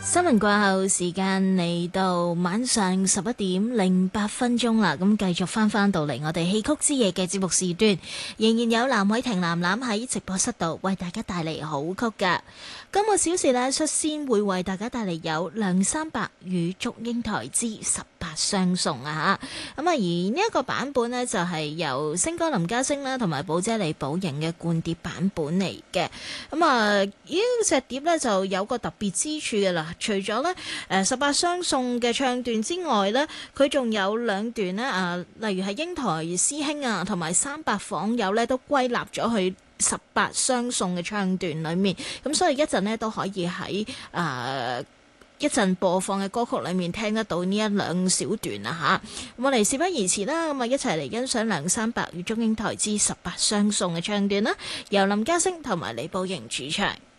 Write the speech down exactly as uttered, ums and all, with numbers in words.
新聞過後，時間嚟到晚上十一點零八分鐘啦。咁繼續翻翻到嚟我哋戲曲之夜嘅節目時段，仍然有藍偉婷藍藍喺直播室度為大家帶嚟好曲噶。今個小時呢，率先會為大家帶嚟有梁山伯與祝英台之十八相送啊吓。咁啊，而呢一個版本呢，就係由星哥林家聲啦，同埋寶姐李寶瑩嘅灌碟版本嚟嘅。咁啊，呢隻碟呢，就有個特別之處嘅啦。除咗咧誒十八相送嘅唱段之外咧，佢仲有兩段咧啊，例如係英台師兄啊，同埋三百訪友咧，都歸納咗去十八相送嘅唱段裏面。咁所以一陣咧都可以喺誒一陣播放嘅歌曲裏面聽得到呢一兩小段啊嚇。咁我哋事不宜遲啦，咁啊一齊嚟欣賞梁山伯與祝英台之十八相送嘅唱段啦，由林家聲同埋李寶瑩主唱。